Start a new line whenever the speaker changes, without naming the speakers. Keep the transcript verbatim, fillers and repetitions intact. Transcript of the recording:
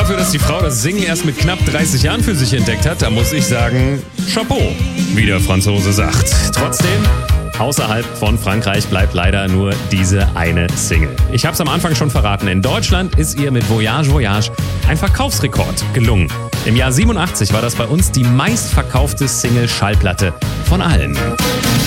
dafür, dass die Frau das Singen erst mit knapp dreißig Jahren für sich entdeckt hat, da muss ich sagen, Chapeau, wie der Franzose sagt. Trotzdem, außerhalb von Frankreich bleibt leider nur diese eine Single. Ich habe es am Anfang schon verraten, in Deutschland ist ihr mit Voyage Voyage ein Verkaufsrekord gelungen. Im Jahr siebenundachtzig war das bei uns die meistverkaufte Single-Schallplatte von allen.